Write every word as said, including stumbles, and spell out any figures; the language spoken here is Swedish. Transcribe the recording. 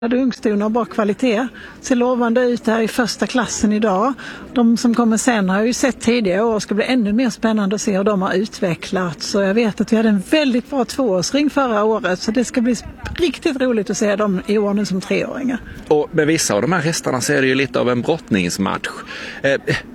Ungstona och bra kvalitet. Ser lovande ut här i första klassen idag. De som kommer sen har jag ju sett tidigare och ska bli ännu mer spännande att se hur de har utvecklats. Så jag vet att vi hade en väldigt bra tvåårsring förra året, så det ska bli riktigt roligt att se dem i år nu som treåringar. Och med vissa av de här hästarna så är det ju lite av en brottningsmatch. Eh,